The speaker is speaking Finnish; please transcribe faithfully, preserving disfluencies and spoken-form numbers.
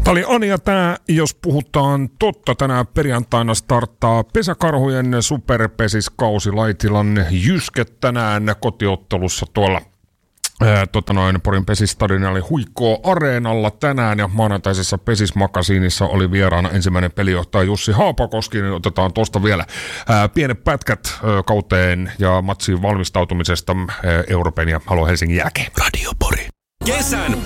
Tämä oli Anja tää, jos puhutaan totta. Tänään perjantaina starttaa pesäkarhujen superpesiskausi. Laitilan Jysket tänään kotiottelussa tuolla ää, tota noin, Porin pesistadionilla Huikko Areenalla tänään. Ja maanantaisessa Pesismakasiinissa oli vieraana ensimmäinen pelijohtaja Jussi Haapakoski. Niin otetaan tuosta vielä ää, pienet pätkät ää, kauteen ja matsiin valmistautumisesta ää, Euroopan ja Halo Helsingin jälkeen. Radio Pori. Kesän